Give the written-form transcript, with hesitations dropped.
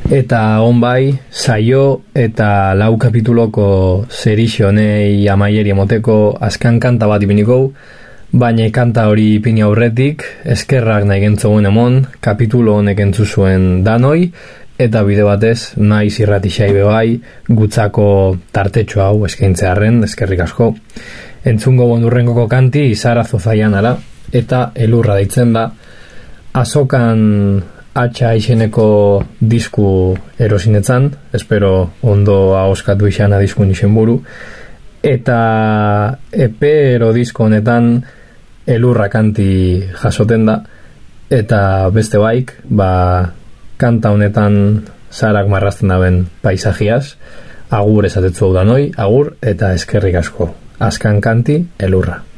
Eta on bai, saio eta 4 kapituloko serixo honei amaieri emoteko azkan kanta bat ipiniko, baina kanta hori ipini aurretik, eskerrak nahi gentzuen emon, kapitulo honek entzu zuen danoi, eta bide batez, naiz irratixai bebai, gutzako tartetxo hau eskaintzearren, eskerrik asko. Entzungo bondurrengoko kanti, Zarazo zaian ara, eta elurra deitzen da, azokan atxa izeneko disku erosinetzan, espero ondo ahoskatu izana diskun izen buru, eta ero disko honetan elurra kanti jasoten da, eta beste baik, kanta honetan zarak marrazten daben paisajiaz, agur esatetzu hau danoi, agur eta eskerrik asko. Azkan kanti, elurra.